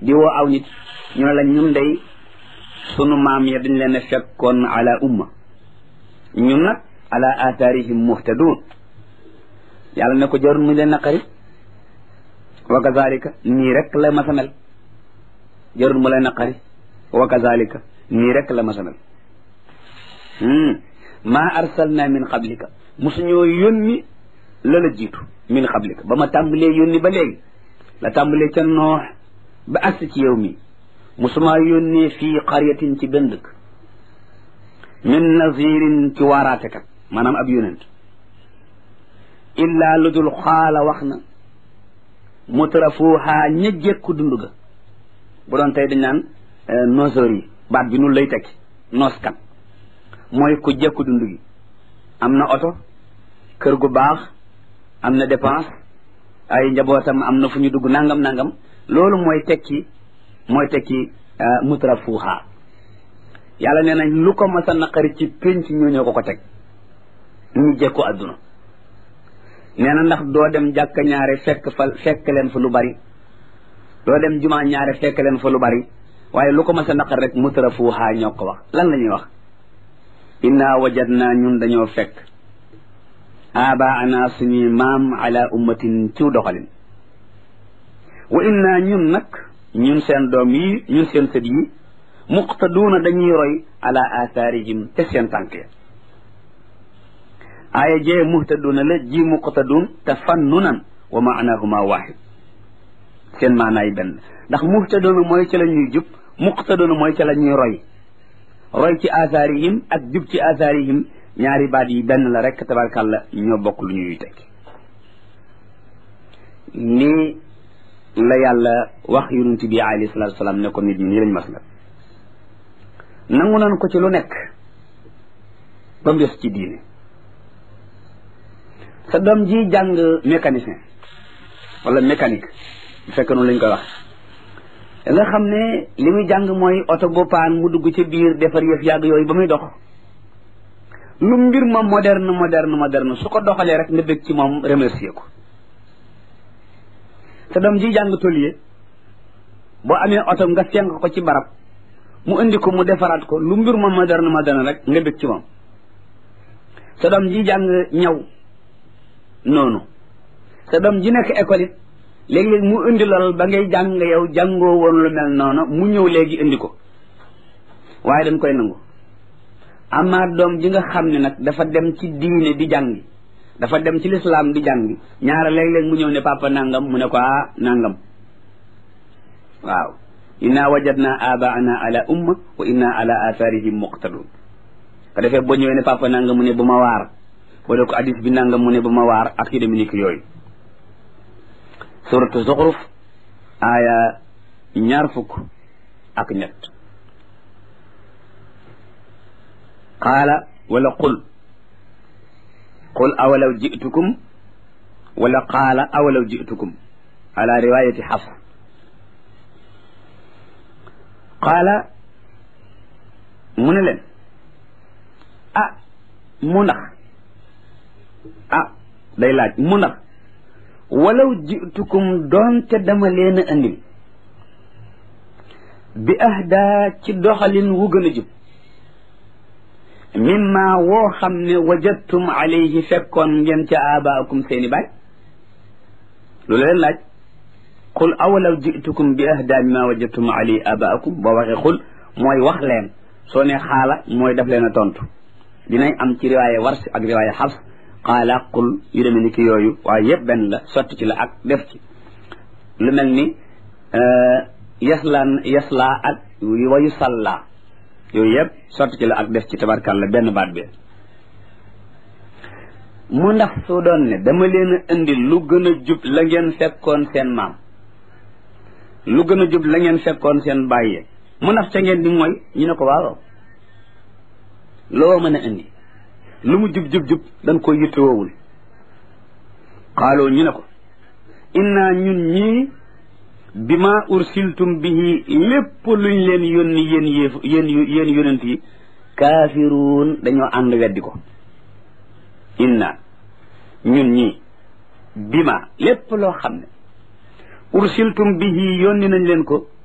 di woo aw nit ñu ne la ñun day sunu maam ya dañ leen a fekkoon ala umma ñun nag ala atharihim muhtadun yàlla ne ko jarul mu leen naqari wa kazalika nii rek la masa mel jarul mu leen naqari wa kazalika nii rek la masa mel maa arsalna min qablika musuñoo yónni la la jiitu min qablika ba ma tàmbalee yónni ba léegi la tàmbalee ca noox ba agsi ci yow mi musumaa yónnee fii qaryatin ci benn dëkk min nazirin ci waaraatekat maanaam ab yonent illaa lu dul xaala wax na mutrafuuhaa ña jekku dund ga bu doon tey dañ naan noseur yi baat bi nu lay tekki nooskat mooy ku jekku dund gi am na oto kër gu baax am na dépense ay njabootam am na fu ñu dugg nangam nangam loolu mooy tekki mutrafuuhaa yàlla nee nañ lu ko mas a naqari ci pénc ñoo ko teg ñu jekku adduna nee na ndax doo dem jàkka ñaare fekk leen fa lu bari doo dem jumaa ñaare fekk leen fa lu bari waaye lu ko mas a naqari rek mutrafuuhaa ñoo ko wax lan la ñuy wax inna wajadna ñun dañoo fekk abaana suñuy maam ala ummatin ciw doxalin wa inna ñun nag ñun seen doom yi ñun seen sët yi muqtaduuna dañuy roy ala atharihim te seen tànk ya aaya jee muhtaduuna la ji muqtaduun tafannunan wa maanahuma wahid seen maanaay benn ndax muhtaduuna mooy ca la ñuy jub muqtaduuna mooy ca la ñuy roy ci atharihim ak jub ci atharihim ñaari baat yi benn la rek tabarkàlla ñoo bokk lu ñuy tekki nii la yàlla wax yonent bi alayhi salaatu wasalaam ne ko nit ñi nii lañ mas la nangu nañ ko ci lu nekk ba mu des ci diine sa doom ji jàng mécanicien wala mécanique bu fekk noonu lañ koy wax nga xam ne li muy jàng mooy oto bu paan mu dugg ci biir defar yëf yàgg yooyu ba muy dox lu mbir ma moderne su ko doxalee rek nga bëgg ci moom remercier ko sa doom ji jàng tôlier boo amee oto nga fenk ko ci barab mu indi ko mu defaraat ko lu mbir ma moderne rek nga bëgg ci moom sa doom ji jàng ñaw noonu sa doom ji nekk école it léegi-léeg mu indi lool ba ngay jàng yow jàngoo woon lu mel noonu mu ñëw léegi indi ko waaye dañ koy nangu amaa doom ji nga xam ne nag dafa dem ci diine di jàngi dafa dem ci lislaam di jàngi ñaara léeg-léeg mu ñëw ne papa nangam mu ne ko nangam waaw inna wajadna abaana ala umma wa inna ala atharihim muqtadun ko defee boo ñëwee ne papa nangam mu ne bu ma waar boo dee ko hadis bi nangam mu ne bu ma waar ak yu demee ni ko yooyu suratu zuxruf aaya 20 qaala wala qul awalaw jitukum wala qaala awalaw jitukum ala riwayati xafs qaala mu ne leen mu ndax day laaj mu ndax walaw jitukum doonte dama leen a andil bi ahda ci doxalin wu gën a jub mimma woo xam ne wajadtum alayhi fekkoon ngeen ca abaakum seeni baay loolu leen laaj qul awalaw jitukum bi ahda mimma wajadtum alayhi abaakum boo waxee qul mooy wax leen soo ne xaala mooy daf leen a tontu dinañ am ci riwaaya Warsh ak riwaaya Hafs qaala qul yu demee ni ki yooyu waaye yëpp benn la sotti ci la ak def ci lu mel ni yasla ak wa yusalla yooyu yëpp sotti ci la ak def ci tabarkàlla benn baat bi mu ndax su doon ne dama leen a indi lu gën a jub la ngeen fekkoon seen maam lu gën a jub la ngeen fekkoon seen bàyyee mu ndax ca ngeen di mooy ñu ne ko waaw loo mën a indi lu mu jub dañ koy yittewoowul xaaloo ñu ne ko inna ñun ñii bima ursiltum bihi lépp luñ leen yónni yéen yonent yi kaafiruun dañoo ànd weddi ko inna ñun ñii bima lépp loo xam ne ursiltum bihi yónni nañ leen ko